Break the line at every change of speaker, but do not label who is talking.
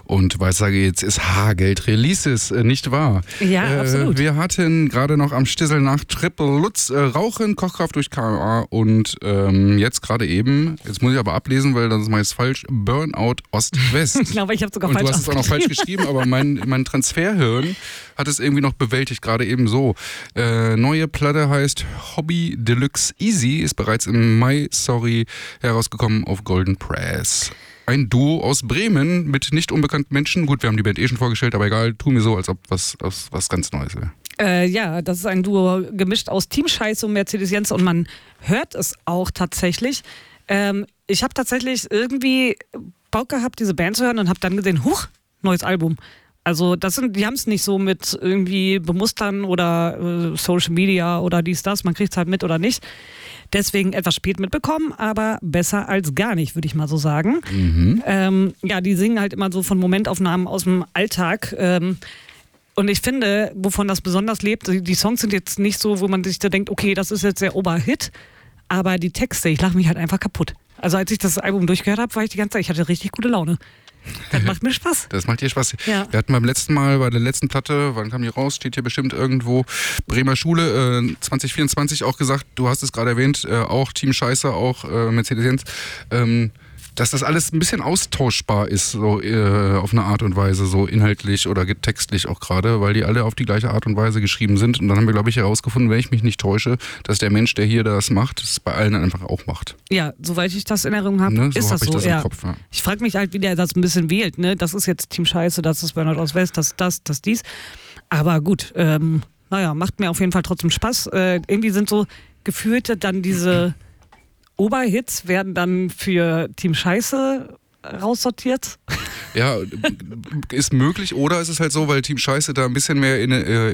Und weiter geht's, ist Haargeld Releases, nicht wahr?
Ja, absolut.
Wir hatten gerade noch am Stissel nach Triple Lutz Rauchen, Kochkraft durch KMA und jetzt gerade eben, jetzt muss ich aber ablesen, weil das ist meist falsch, Burnout Ost-West.
Ich glaube, ich habe sogar
Und
falsch
du hast es auch noch falsch geschrieben, aber mein Transferhirn hat es irgendwie noch bewältigt, gerade eben so. Neue Platte heißt Hobby Deluxe Easy, ist bereits im Mai, herausgekommen auf Golden Press. Ein Duo aus Bremen mit nicht unbekannten Menschen. Gut, wir haben die Band schon vorgestellt, aber egal, tun wir so, als ob was ganz Neues wäre.
Ja, das ist ein Duo gemischt aus Team Scheiße und Mercedes Jens und man hört es auch tatsächlich. Ich habe tatsächlich irgendwie Bock gehabt, diese Band zu hören und habe dann gesehen, huch, neues Album. Also die haben es nicht so mit irgendwie Bemustern oder Social Media oder dies, das, man kriegt es halt mit oder nicht. Deswegen etwas spät mitbekommen, aber besser als gar nicht, würde ich mal so sagen. Ja, die singen halt immer so von Momentaufnahmen aus dem Alltag. Und ich finde, wovon das besonders lebt, die Songs sind jetzt nicht so, wo man sich da denkt, okay, das ist jetzt der Oberhit, aber die Texte, ich lache mich halt einfach kaputt. Also als ich das Album durchgehört habe, war ich die ganze Zeit, ich hatte richtig gute Laune. Das macht mir Spaß.
Das macht dir Spaß.
Ja.
Wir hatten beim letzten Mal, bei der letzten Platte, wann kam die raus? Steht hier bestimmt irgendwo, Bremer Schule 2024 auch gesagt, du hast es gerade erwähnt, auch Team Scheiße, auch Mercedes-Benz, dass das alles ein bisschen austauschbar ist, so auf eine Art und Weise, so inhaltlich oder textlich auch gerade, weil die alle auf die gleiche Art und Weise geschrieben sind. Und dann haben wir, glaube ich, herausgefunden, wenn ich mich nicht täusche, dass der Mensch, der hier das macht, es bei allen einfach auch macht.
Ja, soweit ich das in Erinnerung habe,
Ne? So
ist das
hab ich
so.
das
Ja.
im Kopf, ja.
Ich frage mich halt, wie der das ein bisschen wählt. Ne? Das ist jetzt Team Scheiße, das ist Burnout Ost-West, das, dies. Aber gut, naja, macht mir auf jeden Fall trotzdem Spaß. Irgendwie sind so gefühlte dann diese Oberhits werden dann für Team Scheiße raussortiert.
Ja, ist möglich, oder ist es halt so, weil Team Scheiße da ein bisschen mehr